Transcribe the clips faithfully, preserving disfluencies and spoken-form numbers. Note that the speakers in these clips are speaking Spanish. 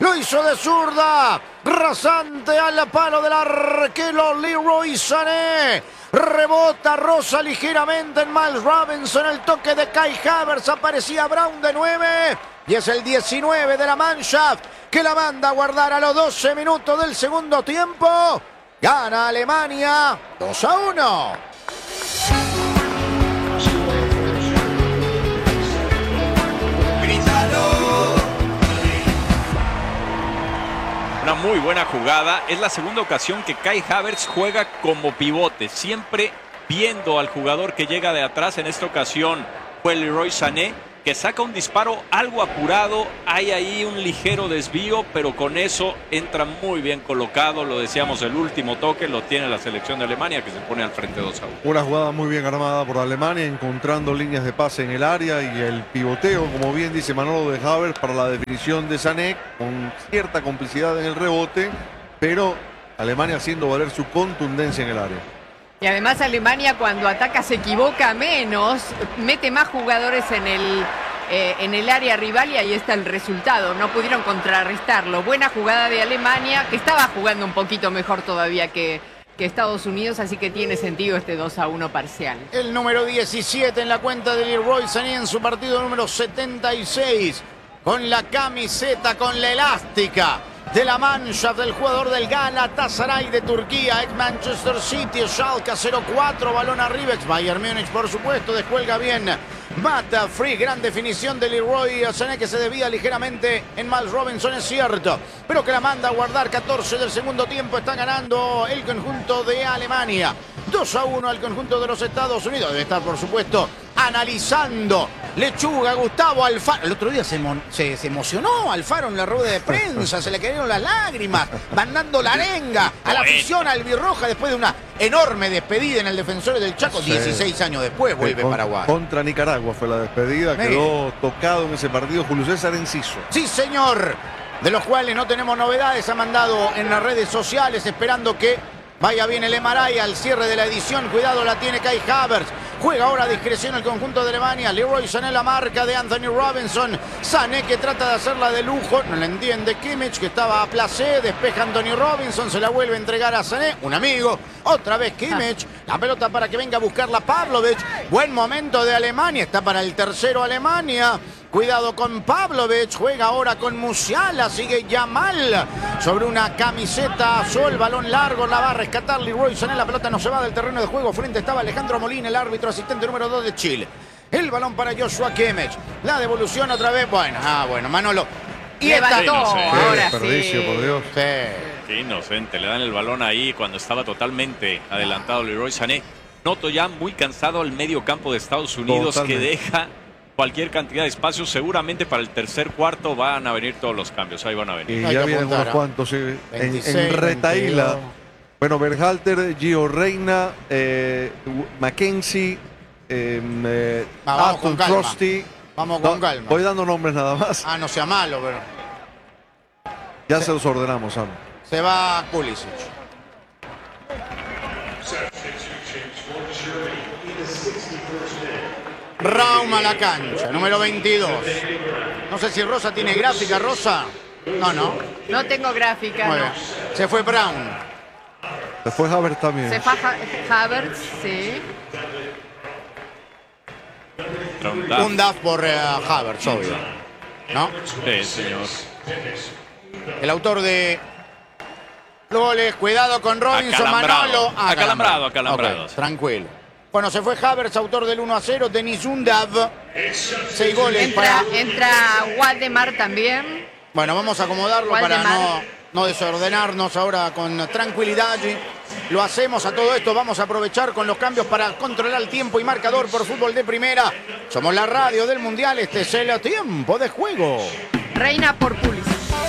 Lo hizo de zurda. Rasante al palo del arquero Leroy Sané. Rebota Rosa ligeramente en Miles Robinson. El toque de Kai Havertz. Aparecía Brown de nueve. Y es el diecinueve de la Mannschaft que la manda a guardar a los doce minutos del segundo tiempo. Gana Alemania dos a uno. Una muy buena jugada. Es la segunda ocasión que Kai Havertz juega como pivote, siempre viendo al jugador que llega de atrás. En esta ocasión fue Leroy Sané, que saca un disparo algo apurado. Hay ahí un ligero desvío, pero con eso entra muy bien colocado. Lo decíamos, el último toque lo tiene la selección de Alemania, que se pone al frente dos a uno. Una jugada muy bien armada por Alemania, encontrando líneas de pase en el área y el pivoteo, como bien dice Manolo, de Havertz para la definición de Sané, con cierta complicidad en el rebote, pero Alemania haciendo valer su contundencia en el área. Y además Alemania, cuando ataca, se equivoca menos, mete más jugadores en el, eh, en el área rival y ahí está el resultado. No pudieron contrarrestarlo. Buena jugada de Alemania, que estaba jugando un poquito mejor todavía que, que Estados Unidos, así que tiene sentido este dos a uno parcial. El número diecisiete en la cuenta de Leroy Sané en su partido número setenta y seis. Con la camiseta, con la elástica de la Mannschaft, del jugador del Galatasaray de Turquía, ex Manchester City, Schalke cero cuatro, balón arriba, ex Bayern Múnich, por supuesto, descuelga bien Mata Free, gran definición de Leroy Sané, que se debía ligeramente en Miles Robinson, es cierto, pero que la manda a guardar. Catorce del segundo tiempo, está ganando el conjunto de Alemania, dos a uno al conjunto de los Estados Unidos. Debe estar, por supuesto, analizando Lechuga, Gustavo Alfaro. El otro día se, se, se emocionó Alfaro en la rueda de prensa, se le cayeron las lágrimas, mandando la arenga a la afición albirroja después de una enorme despedida en el Defensores del Chaco. Sí. dieciséis años después vuelve con, Paraguay. Contra Nicaragua fue la despedida, Mira. Quedó tocado en ese partido Julio César Enciso. Sí, señor, de los cuales no tenemos novedades. Ha mandado en las redes sociales esperando que vaya bien el M R I al cierre de la edición. Cuidado, la tiene Kai Havertz. Juega ahora a discreción el conjunto de Alemania. Leroy Sané, la marca de Anthony Robinson. Sané, que trata de hacerla de lujo. No la entiende Kimmich, que estaba a placer. Despeja Anthony Robinson. Se la vuelve a entregar a Sané. Un amigo. Otra vez Kimmich. La pelota para que venga a buscarla Pavlovic. Buen momento de Alemania. Está para el tercero Alemania. Cuidado con Pavlovic, juega ahora con Musiala, sigue Yamal sobre una camiseta azul, balón largo, la va a rescatar Leroy Sané, la pelota no se va del terreno de juego, frente estaba Alejandro Molina, el árbitro asistente número dos de Chile. El balón para Joshua Kimmich, la devolución otra vez, bueno, ah, bueno, Manolo. Y esta no, ahora sí. Desperdicio, por Dios. Sí. Qué inocente, le dan el balón ahí cuando estaba totalmente adelantado Leroy Sané. Noto ya muy cansado al medio campo de Estados Unidos, totalmente, que deja cualquier cantidad de espacio. Seguramente para el tercer cuarto van a venir todos los cambios. Ahí van a venir. Y ya vienen unos cuantos, sí. veintiséis, en, en retaíla. veintidós. Bueno, Berhalter, Gio Reina, eh, Mackenzie, eh, eh, ah, Atul Frosty. Vamos con no, calma. Voy dando nombres nada más. Ah, no sea malo, pero ya se, se los ordenamos, Sam. Se va Pulisic. Raum a la cancha, número veintidós. No sé si Rosa tiene gráfica, Rosa. No, no. No tengo gráfica, Muy no. bien. Se fue Brown. Se fue Havertz también. Se fue Havertz, sí. Un D A F por uh, Havertz, obvio. ¿No? Sí, señor. El autor de los goles, cuidado con Robinson, acalambrado. Manolo. Ah, acalambrado, acalambrado. Okay, tranquilo. Bueno, se fue Havertz, autor del uno a cero. Denis Undav, seis goles entra, para... Entra Waldemar también. Bueno, vamos a acomodarlo Waldemar. para no, no desordenarnos ahora con tranquilidad. Lo hacemos a todo esto. Vamos a aprovechar con los cambios para controlar el tiempo y marcador por Fútbol de Primera. Somos la radio del Mundial. Este es el tiempo de juego. Reina por Pulisic.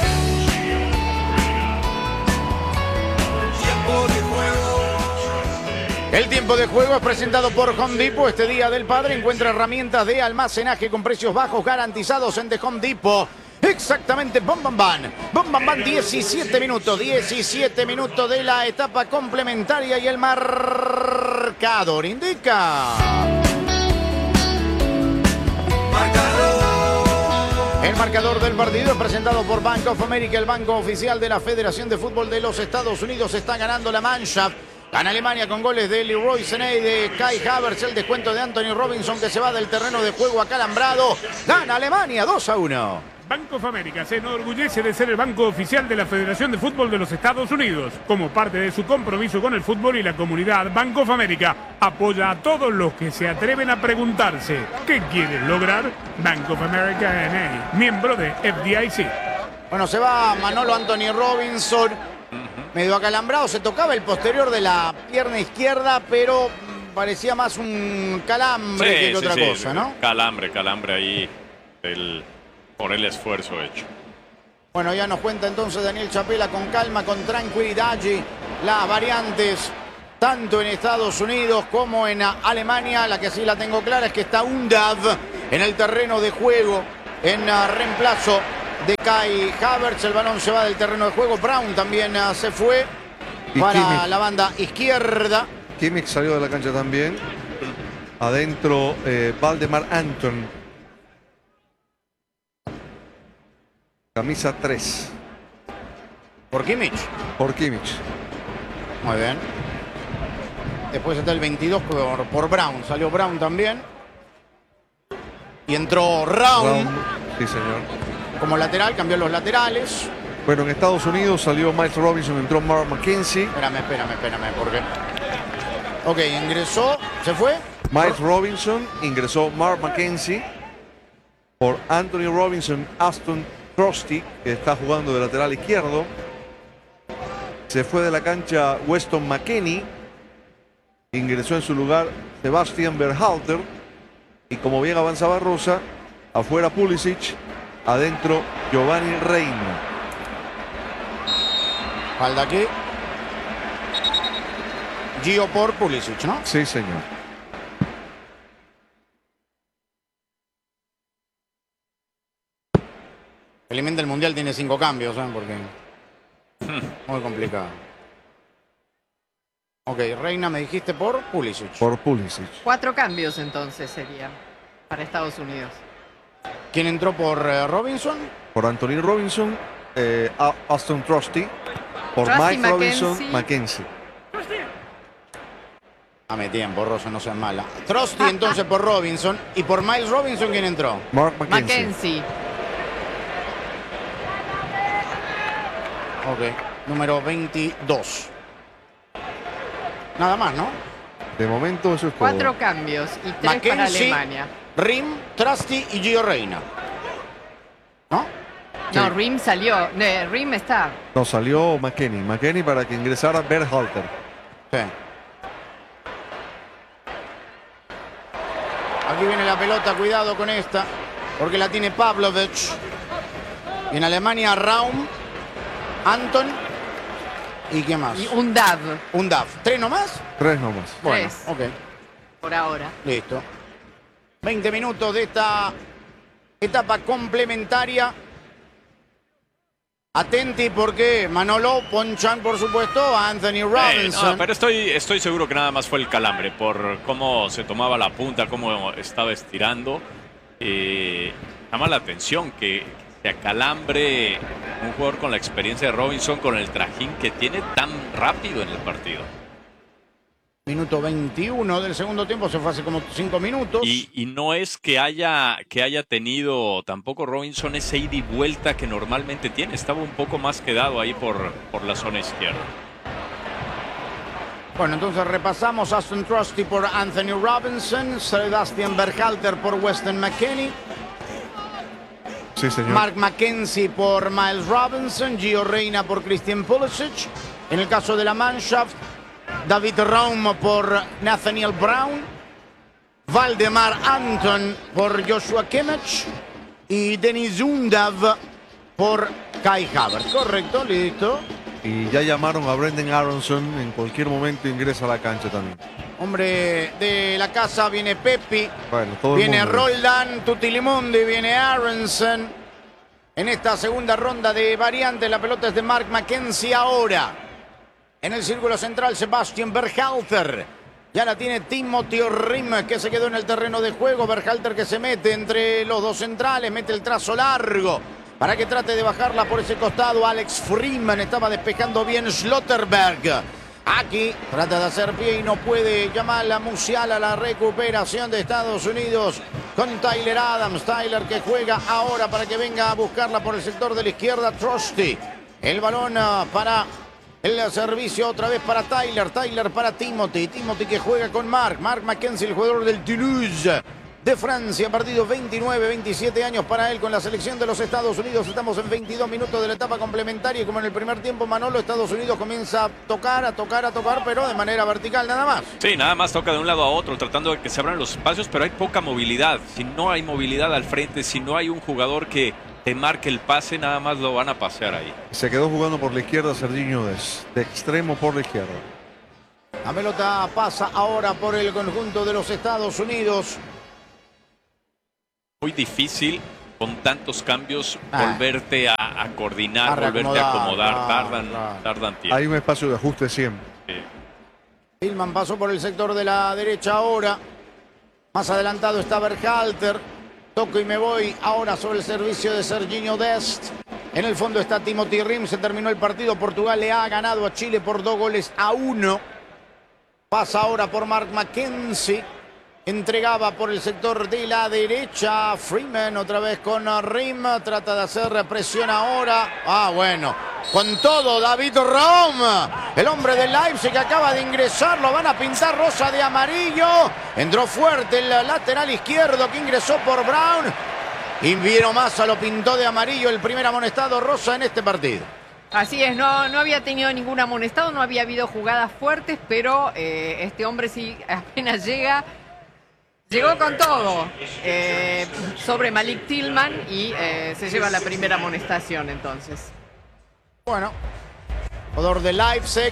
Tiempo de juego. El tiempo de juego es presentado por Home Depot. Este Día del Padre encuentra herramientas de almacenaje con precios bajos garantizados en The Home Depot. Exactamente, Bom Bam Bam. Bom Bam Bam, diecisiete minutos. diecisiete minutos de la etapa complementaria y el marcador indica. El marcador del partido es presentado por Bank of America, el banco oficial de la Federación de Fútbol de los Estados Unidos. Está ganando la Mannschaft. Gana Alemania con goles de Leroy Sané y de Kai Havertz. El descuento de Anthony Robinson, que se va del terreno de juego acalambrado. Gana Alemania dos a uno. Bank of America se enorgullece de ser el banco oficial de la Federación de Fútbol de los Estados Unidos. Como parte de su compromiso con el fútbol y la comunidad, Bank of America apoya a todos los que se atreven a preguntarse ¿qué quieren lograr? Bank of America N A, miembro de F D I C. Bueno, se va Manolo Anthony Robinson, medio acalambrado. Se tocaba el posterior de la pierna izquierda, pero parecía más un calambre Sí, que sí, otra sí, cosa, ¿no? Calambre, calambre ahí el, por el esfuerzo hecho. Bueno, ya nos cuenta entonces Daniel Chapela con calma, con tranquilidad allí las variantes, tanto en Estados Unidos como en Alemania. La que sí la tengo clara es que está Undav en el terreno de juego en uh, reemplazo de Kai Havertz. El balón se va del terreno de juego. Brown también uh, se fue Y para Kimmich. la banda izquierda. Kimmich salió de la cancha también. Adentro, eh, Valdemar Anton. Camisa tres. Por Kimmich. Por Kimmich. Muy bien. Después está el veintidós por, por Brown. Salió Brown también. Y entró Raum Brown. Sí, señor. como lateral. Cambió los laterales. Bueno, en Estados Unidos salió Miles Robinson, entró Mark McKenzie. Espérame, espérame, espérame. Porque... Ok, ingresó. ¿Se fue? Miles Robinson, ingresó Mark McKenzie. Por Anthony Robinson, Aston Trusty, que está jugando de lateral izquierdo. Se fue de la cancha Weston McKennie. Ingresó en su lugar Sebastian Berhalter. Y como bien avanzaba Rosa, afuera Pulisic, adentro Giovanni Reina. Falta aquí. Gio por Pulisic, ¿no? Sí, señor. Felizmente el Mundial tiene cinco cambios, ¿eh? Porque... Muy complicado. Ok, Reina me dijiste por Pulisic. Por Pulisic. Cuatro cambios entonces serían para Estados Unidos. ¿Quién entró por eh, Robinson? Por Anthony Robinson, eh, A- Aston Trusty. Por Trusty, Mike Robinson, McKenzie. McKenzie. Dame tiempo, Rosa, no seas mala. Trusty entonces por Robinson. Y por Miles Robinson, ¿quién entró? Mark McKenzie. Mackenzie. Ok, número veintidós. Nada más, ¿no? De momento eso es todo. Cuatro cambios y tres para Mackenzie, Alemania. Rim, Trusty y Gio Reina. ¿No? No, Sí. Rim salió. Eh, Rim está. No, salió McKennie. McKennie para que ingresara Berhalter. Sí. Aquí viene la pelota, cuidado con esta, porque la tiene Pavlovic. Y en Alemania, Raum, Anton y ¿qué más? Y un Dav. Un D A F. ¿Tres nomás? Tres nomás. Bueno, Tres. ok, Por ahora. listo. veinte minutos de esta etapa complementaria. Atenti porque Manolo ponchan, por supuesto, a Anthony Eh, Robinson. no, pero estoy, estoy seguro que nada más fue el calambre por cómo se tomaba la punta, cómo estaba estirando. Eh, llama la atención que se acalambre un jugador con la experiencia de Robinson, con el trajín que tiene tan rápido en el partido. Minuto veintiuno del segundo tiempo, se fue hace como cinco minutos. Y, y no es que haya, que haya tenido tampoco Robinson ese ida y vuelta que normalmente tiene. Estaba un poco más quedado ahí por, por la zona izquierda. Bueno, entonces repasamos: Aston Trusty por Anthony Robinson, Sebastian Berhalter por Weston McKennie, Sí, señor. Mark McKenzie por Miles Robinson, Gio Reina por Christian Pulisic. En el caso de la Mannschaft, David Raum por Nathaniel Brown, Valdemar Anton por Joshua Kimmich y Denis Undav por Kai Havertz. Correcto, listo. Y ya llamaron a Brendan Aronson. En cualquier momento ingresa a la cancha también. Hombre de la casa, viene Pepi. Bueno, todo el Viene mundo. Roldán, Tutilimundi, viene Aronson. En esta segunda ronda de variantes, la pelota es de Mark McKenzie ahora. En el círculo central, Sebastian Berhalter. Ya la tiene Timothy Rim, que se quedó en el terreno de juego. Berhalter que se mete entre los dos centrales, mete el trazo largo para que trate de bajarla por ese costado. Alex Freeman estaba despejando bien Schlotterberg. Aquí trata de hacer pie y no puede. Jamal Musiala, la recuperación de Estados Unidos con Tyler Adams. Tyler que juega ahora para que venga a buscarla por el sector de la izquierda. Trusty. El balón para el servicio otra vez para Tyler. Tyler para Timothy. Timothy que juega con Mark. Mark McKenzie, el jugador del Toulouse de Francia. Partido veintinueve, veintisiete años para él con la selección de los Estados Unidos. Estamos en veintidós minutos de la etapa complementaria y como en el primer tiempo, Manolo, Estados Unidos comienza a tocar, a tocar, a tocar, pero de manera vertical nada más. Sí, nada más toca de un lado a otro, tratando de que se abran los espacios, pero hay poca movilidad. Si no hay movilidad al frente, si no hay un jugador que te marque el pase, nada más lo van a pasear ahí. Se quedó jugando por la izquierda Serginho Dest, de extremo por la izquierda. La pelota pasa ahora por el conjunto de los Estados Unidos. Muy difícil con tantos cambios ah. volverte a, a coordinar, a volverte a acomodar, claro, tardan, claro. tardan tiempo. Hay un espacio de ajuste siempre. Sí. Tillman pasó por el sector de la derecha ahora. Más adelantado está Berhalter. Toco y me voy ahora sobre el servicio de Serginho Dest. En el fondo está Timothy Rim. Se terminó el partido. Portugal le ha ganado a Chile por dos goles a uno. Pasa ahora por Mark McKenzie. Entregaba por el sector de la derecha. Freeman otra vez con Rim. Trata de hacer presión ahora. Ah, bueno. Con todo, David Raum, el hombre del Leipzig que acaba de ingresar. Lo van a pintar rosa de amarillo. Entró fuerte el lateral izquierdo que ingresó por Brown. Y Viero Massa lo pintó de amarillo. El primer amonestado rosa en este partido. Así es, no, no había tenido ningún amonestado. No había habido jugadas fuertes. Pero eh, este hombre sí apenas llega... Llegó con todo eh, sobre Malik Tillman y eh, se lleva la primera amonestación entonces. Bueno, jugador de Leipzig.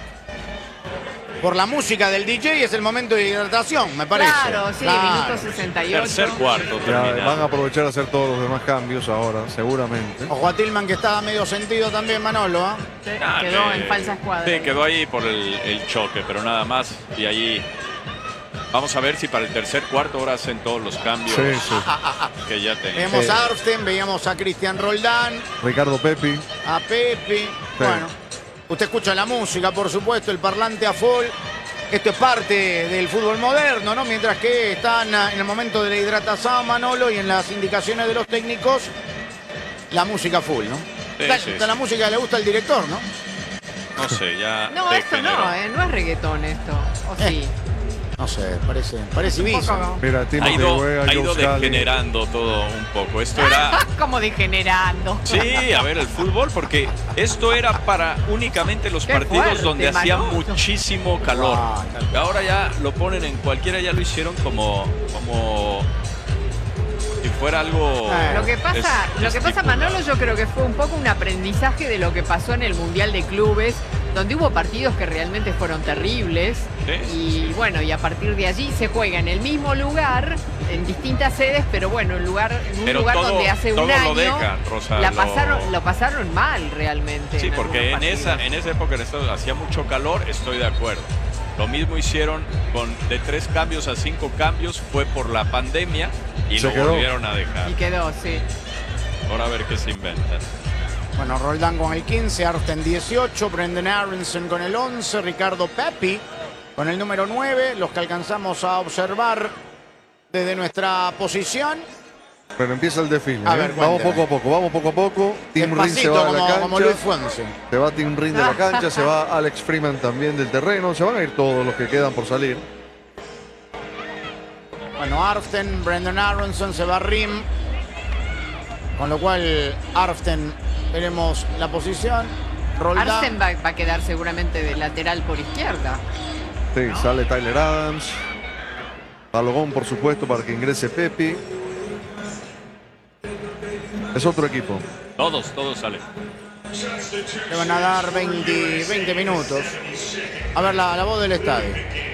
Por la música del D J es el momento de hidratación, me parece. Claro, sí, claro. Minuto sesenta y ocho. Tercer cuarto. Ya terminado. van a aprovechar a hacer todos los demás cambios ahora, seguramente. Ojo a Tillman que estaba medio sentido también, Manolo. ¿eh? Sí, Ah, quedó que- en falsa escuadra. Sí, quedó ahí por el, el choque, pero nada más. Y ahí vamos a ver si para el tercer cuarto ahora hacen todos los cambios Sí, sí. que ya tengan. Veíamos Eh. a Arften, veíamos a Cristian Roldán, Ricardo Pepi. a Pepe. Bueno, usted escucha la música, por supuesto, el parlante a full. Esto es parte del fútbol moderno, ¿no? Mientras que están en el momento de la hidratación, Manolo, y en las indicaciones de los técnicos, la música full, ¿no? Sí, Esta- sí, esta sí. la música que le gusta al director, ¿no? No sé, ya. No, esto degeneró. no, eh, no es reggaetón esto. ¿O Eh, sí? No sé, parece, parece Un Ibiza. poco- Mira, Ha Timothy ido, Weah, ha ido Joe Scally. degenerando todo un poco. Esto era. Como degenerando. Sí, a ver, el fútbol, porque esto era para únicamente los Qué partidos fuerte, donde hacía Manolo. muchísimo calor. Ah, Y ahora ya lo ponen en cualquiera, ya lo hicieron como, como si fuera algo. Lo que pasa, es- lo que pasa, estipulado. Manolo, yo creo que fue un poco un aprendizaje de lo que pasó en el Mundial de Clubes, donde hubo partidos que realmente fueron terribles. Sí. Y bueno, y a partir de allí se juega en el mismo lugar, en distintas sedes, pero bueno, en, lugar, en un Pero lugar todo- donde hace un todo lo año dejan, Rosa, la lo- pasaron, lo pasaron mal realmente. Sí, en porque en algunos esa, partidos. en esa época en Estados hacía mucho calor, estoy de acuerdo. Lo mismo hicieron con de tres cambios a cinco cambios, fue por la pandemia y Se lo quedó. volvieron a dejar. Y quedó, sí. Ahora a ver qué se inventan. Bueno, Roldán con el quince, Arften dieciocho, Brendan Aronson con el once, Ricardo Pepi con el número nueve, los que alcanzamos a observar desde nuestra posición. Pero empieza el desfile. A ¿eh? ver, vamos cuénteme. poco a poco, vamos poco a poco. Tim Rin se Despacito, va a la como, cancha. como Luis Fuense. Se va Tim Rin de la cancha, se va Alex Freeman también del terreno. Se van a ir todos los que quedan por salir. Bueno, Arften, Brendan Aronson, se va Rim. Con lo cual, Arften, tenemos la posición. Roldán. Arsen va, va a quedar seguramente de lateral por izquierda. Sí, sale Tyler Adams. Balogón, por supuesto, para que ingrese Pepi. Es otro equipo. Todos, todos salen. Le van a dar veinte, veinte minutos. A ver la, la voz del estadio.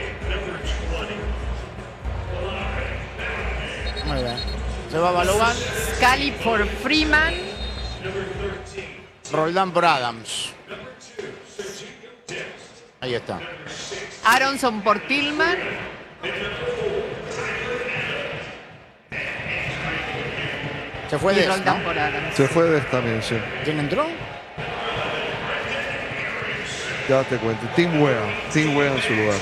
Muy bien. Se va Balogan, Scally por Freeman. Roldán por Adams. Ahí está. Aronson por Tillman. Se fue Y de Roldán por Adams. Se fue de esta también, sí. ¿Quién entró? Ya te cuento. Tim Wea. Tim Wea en su lugar.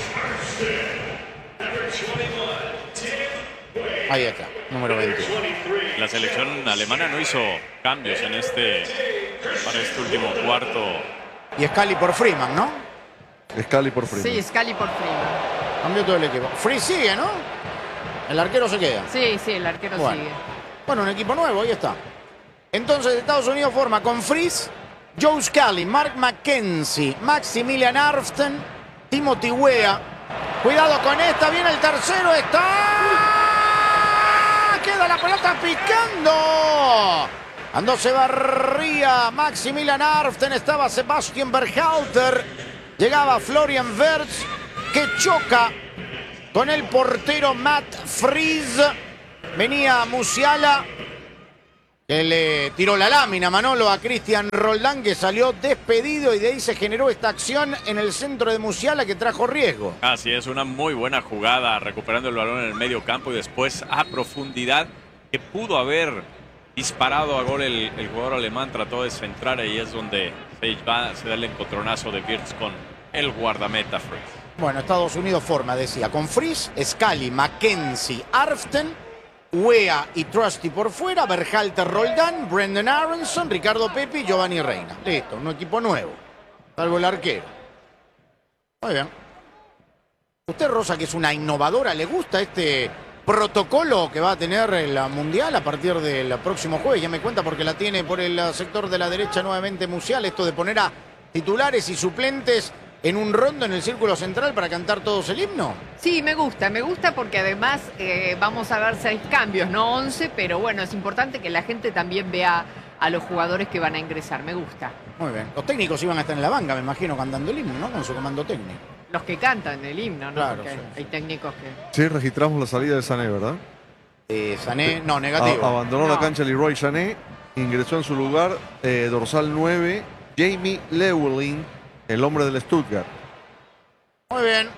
Ahí está, número veinte. La selección alemana no hizo cambios en este para este último cuarto. Y Scali por Freeman, ¿no? Scali por Freeman. Sí, Scali por Freeman. Cambió todo el equipo. Free sigue, ¿no? El arquero se queda. Sí, sí, el arquero Bueno. sigue. Bueno, un equipo nuevo, ahí está. Entonces Estados Unidos forma con Fries, Joe Scally, Mark McKenzie, Maximilian Arften, Timothy Weah. Cuidado con esta, viene el tercero, está. Queda la pelota picando. Cuando se barría Maximilian Arften, estaba Sebastian Berhalter. Llegaba Florian Wirtz, que choca con el portero Matt Fries. Venía Musiala, que le tiró la lámina, Manolo, a Cristian Roldán, que salió despedido, y de ahí se generó esta acción en el centro de Musiala que trajo riesgo. Así es, una muy buena jugada, recuperando el balón en el medio campo y después a profundidad, que pudo haber disparado a gol el, el jugador alemán, trató de centrar, ahí es donde se, va, se da el encontronazo de Wirtz con el guardameta Fries. Bueno, Estados Unidos forma, decía, con Fries, Scally, McKenzie, Arften, Weah y Trusty por fuera, Berhalter, Roldán, Brendan Aronson, Ricardo Pepi y Giovanni Reina. Listo, un equipo nuevo, salvo el arquero. Muy bien. Usted, Rosa, que es una innovadora, ¿le gusta este protocolo que va a tener la Mundial a partir del próximo jueves? Ya me cuenta, porque la tiene por el sector de la derecha nuevamente Musiala, esto de poner a titulares y suplentes en un rondo en el círculo central para cantar todos el himno. Sí, me gusta, me gusta porque además eh, vamos a ver seis cambios, no once, pero bueno, es importante que la gente también vea a los jugadores que van a ingresar, me gusta. Muy bien. Los técnicos iban a estar en la banca, me imagino, cantando el himno, ¿no? Con su comando técnico. Los que cantan el himno, ¿no? Claro, Porque sí, hay sí. técnicos que... Sí, registramos la salida de Sané, ¿verdad? Eh, Sané, no, negativo. A- abandonó No. la cancha Leroy Sané, ingresó en su lugar eh, dorsal nueve, Jamie Llewellyn, el hombre del Stuttgart. Muy bien.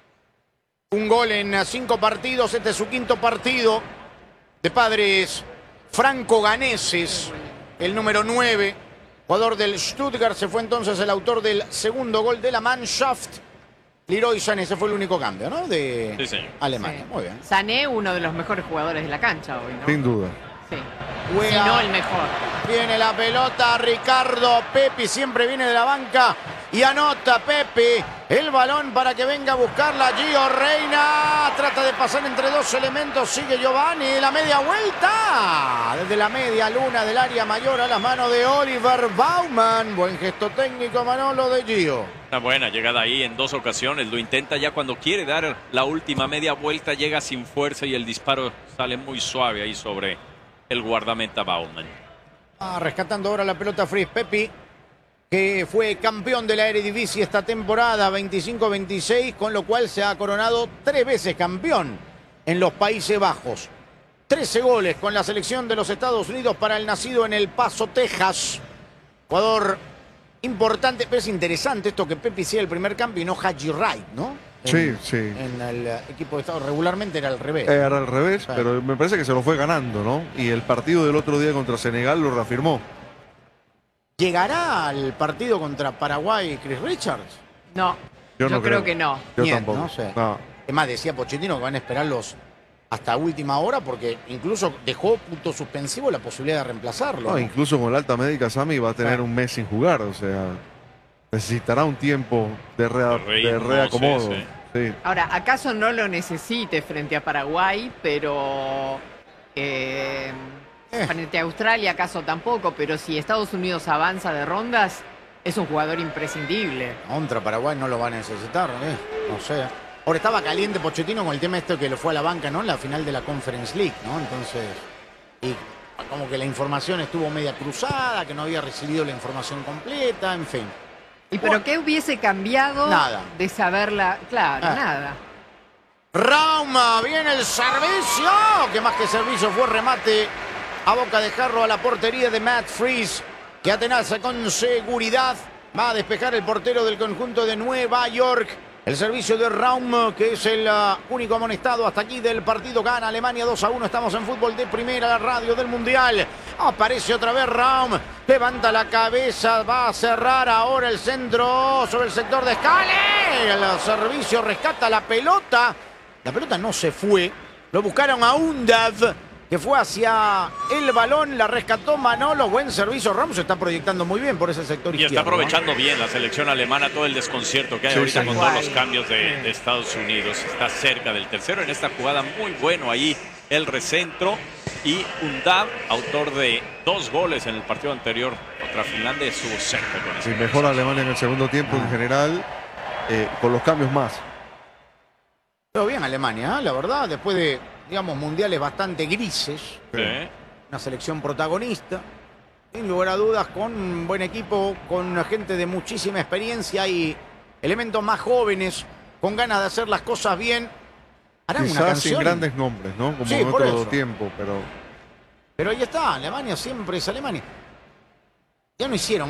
Un gol en cinco partidos. Este es su quinto partido. De padres franco-ganeses. El número nueve, jugador del Stuttgart. Se fue entonces el autor del segundo gol de la Mannschaft. Leroy Sané, ese fue el único cambio, ¿no? De Sí, señor. Alemania. Sí. Muy bien. Sané, uno de los mejores jugadores de la cancha hoy, ¿no? Sin duda. Sí. Weah. Si no, el mejor. Viene la pelota, Ricardo Pepi siempre viene de la banca y anota Pepi. El balón para que venga a buscarla Gio Reina. Trata de pasar entre dos elementos, sigue Giovanni. La media vuelta. Desde la media luna del área mayor a las manos de Oliver Baumann. Buen gesto técnico, Manolo, de Gio. Una buena llegada ahí en dos ocasiones, lo intenta ya cuando quiere dar la última media vuelta, llega sin fuerza y el disparo sale muy suave ahí sobre el guardameta Baumann. Ah, rescatando ahora la pelota Fries Pepi, que fue campeón de la Eredivisie esta temporada veinticinco veintiséis, con lo cual se ha coronado tres veces campeón en los Países Bajos. trece goles con la selección de los Estados Unidos para el nacido en El Paso, Texas. Jugador importante, pero es interesante esto que Pepi sea el primer cambio y no Haji Wright, ¿no? En, Sí, sí. En el equipo de Estados regularmente era al revés. Era al revés, Sí. pero me parece que se lo fue ganando, ¿no? Y el partido del otro día contra Senegal lo reafirmó. ¿Llegará al partido contra Paraguay Chris Richards? No, yo, no creo que no. Yo Niet, tampoco. no sé. No. Es más, decía Pochettino que van a esperarlos hasta última hora porque incluso dejó punto suspensivo la posibilidad de reemplazarlo. No, ¿no? incluso con la alta médica, Sami va a tener Claro. un mes sin jugar, o sea, necesitará un tiempo de, rea- De ritmo, de reacomodo. sí, sí. Sí. Ahora, ¿acaso no lo necesite frente a Paraguay, pero eh, Eh. frente a Australia acaso tampoco? Pero si Estados Unidos avanza de rondas, es un jugador imprescindible. Contra Paraguay no lo va a necesitar, ¿eh? No sé. Ahora estaba caliente Pochettino con el tema este que lo fue a la banca, ¿no? En la final de la Conference League, ¿no? Entonces, y como que la información estuvo media cruzada, que no había recibido la información completa, en fin. ¿Y pero qué hubiese cambiado Nada. de saberla? Claro, Ah. nada. Rauma, viene el servicio, que más que servicio fue remate a boca de jarro a la portería de Matt Fries, que atenaza con seguridad, va a despejar el portero del conjunto de Nueva York. El servicio de Raum, que es el uh, único amonestado hasta aquí del partido. Gana Alemania dos a uno. Estamos en fútbol de primera, la radio del Mundial. Aparece otra vez Raum. Levanta la cabeza. Va a cerrar ahora el centro sobre el sector de Scale. El servicio rescata la pelota. La pelota no se fue. Lo buscaron a Undav, que fue hacia el balón, la rescató Manolo. Buen servicio. Ramos se está proyectando muy bien por ese sector y izquierdo. Y está aprovechando, ¿no?, bien la selección alemana, todo el desconcierto que hay sí, ahorita sí, con igual. todos los cambios de, de Estados Unidos. Está cerca del tercero en esta jugada, muy bueno ahí el recentro. Y Undav, autor de dos goles en el partido anterior contra Finlandia, estuvo cerca con eso. Sí, mejor Alemania en el segundo tiempo ah. en general, eh, con los cambios más. Pero bien Alemania, ¿eh? La verdad, después de, digamos, mundiales bastante grises. Sí. Una selección protagonista, sin lugar a dudas, con un buen equipo, con gente de muchísima experiencia y elementos más jóvenes, con ganas de hacer las cosas bien. Harán Quizás una canción sin grandes nombres, ¿no? Como sí, en otro eso. tiempo, pero... Pero ahí está, Alemania siempre es Alemania. Ya no hicieron